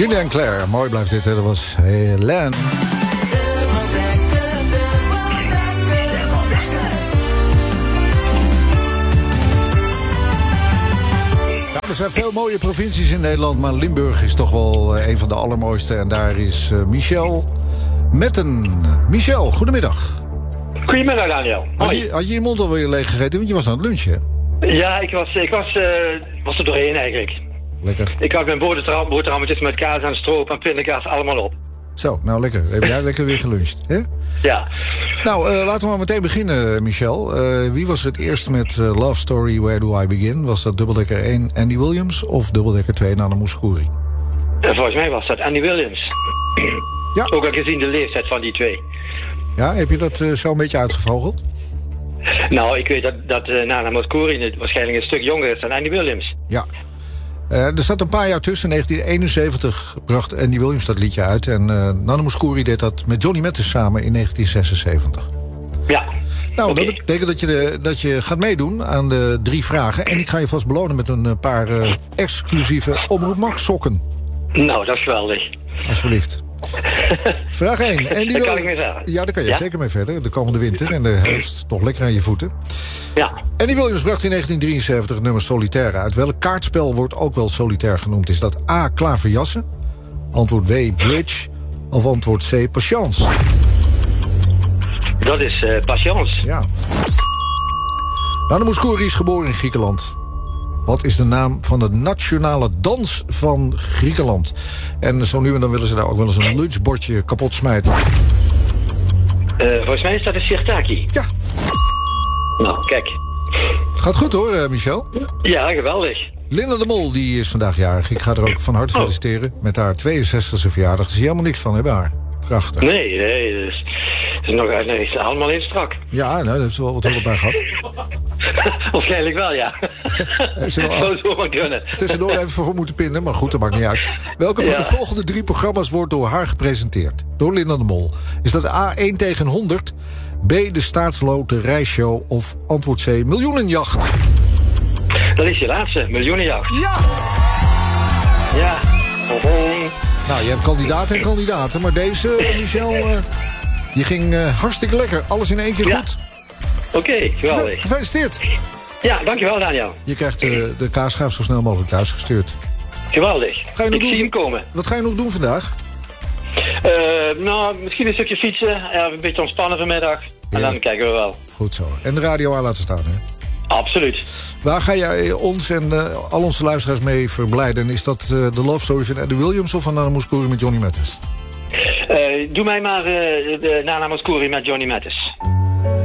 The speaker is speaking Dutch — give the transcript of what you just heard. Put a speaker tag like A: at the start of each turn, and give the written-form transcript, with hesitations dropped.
A: Julien Cler, mooi blijft dit, hè? Dat was Hélène. Er zijn veel mooie provincies in Nederland, maar Limburg is toch wel een van de allermooiste. En daar is Michel Metten. Michel, goedemiddag.
B: Goedemiddag, Daniel. Hoi.
A: Had je je mond alweer leeg gegeten, want je was aan het lunchen?
B: Ja, ik was er doorheen eigenlijk.
A: Lekker.
B: Ik had mijn boterhammetjes met kaas en stroop en pindakaas allemaal op.
A: Zo, nou lekker. Heb jij lekker weer geluncht, hè?
B: Ja.
A: Nou, laten we maar meteen beginnen, Michel. Wie was er het eerst met Love Story, Where Do I Begin? Was dat dubbeldekker 1 Andy Williams of dubbeldekker 2 Nana Mouskouri?
B: Volgens mij was dat Andy Williams.
A: Ja.
B: Ook al gezien de leeftijd van die twee.
A: Ja, heb je dat zo een beetje uitgevogeld?
B: Nou, ik weet dat Nana Mouskouri waarschijnlijk een stuk jonger is dan Andy Williams.
A: Ja. Er zat een paar jaar tussen. In 1971 bracht Andy Williams dat liedje uit. En Nana Mouskouri deed dat met Johnny Mathis samen in 1976.
B: Ja.
A: Nou,
B: Okay.
A: Dat betekent dat je gaat meedoen aan de 3 vragen. En ik ga je vast belonen met een paar exclusieve Omroep Max sokken.
B: Nou, dat is geweldig.
A: Alsjeblieft. Vraag 1.
B: Daar kan ik mee verder.
A: Ja, daar kan je zeker mee verder. De komende winter en de herfst toch lekker aan je voeten.
B: Ja.
A: Andy Williams bracht in 1973 het nummer Solitaire uit. Welk kaartspel wordt ook wel solitair genoemd? Is dat A, klaverjassen? Antwoord W, bridge? Of antwoord C, patience?
B: Dat is patience.
A: Ja. Nana Mouskouri is geboren in Griekenland. Wat is de naam van de nationale dans van Griekenland? En zo nu en dan willen ze daar ook wel eens een lunchbordje kapot smijten.
B: Volgens mij is dat een sirtaki.
A: Ja.
B: Nou, kijk.
A: Gaat goed hoor, Michel.
B: Ja, geweldig.
A: Linda de Mol die is vandaag jarig. Ik ga er ook van harte feliciteren met haar 62e verjaardag. Daar zie je helemaal niks van, hè, bij haar. Prachtig.
B: Nee, is allemaal in strak.
A: Ja, nou, daar heeft ze wel wat hulp bij gehad.
B: Waarschijnlijk wel, ja.
A: Ze wel
B: zou maar kunnen.
A: tussendoor even voor moeten pinnen, maar goed, dat maakt niet uit. Welke van de volgende 3 programma's wordt door haar gepresenteerd? Door Linda de Mol. Is dat A, 1 tegen 100... B, de staatsloterijshow of antwoord C, miljoenenjacht?
B: Dat is je laatste, miljoenenjacht.
A: Ja!
B: Ja.
A: Nou, je hebt kandidaten en kandidaten, maar deze, Michel, die ging hartstikke lekker. Alles in 1 keer goed.
B: Oké, geweldig.
A: Gefeliciteerd.
B: Ja, dankjewel Daniel.
A: Je krijgt de kaasschaaf zo snel mogelijk thuis gestuurd.
B: Geweldig. Ik zie hem komen.
A: Wat ga je nog doen vandaag?
B: Nou, misschien een stukje fietsen. Een beetje ontspannen vanmiddag. En dan kijken we wel.
A: Goed zo. En de radio aan laten staan, hè?
B: Absoluut.
A: Waar ga jij ons en al onze luisteraars mee verblijden? Is dat de Love Story van Andy Williams of van Nana Mouskouri met Johnny Mathis?
B: Doe mij maar de Nana Mouskouri met Johnny Mathis.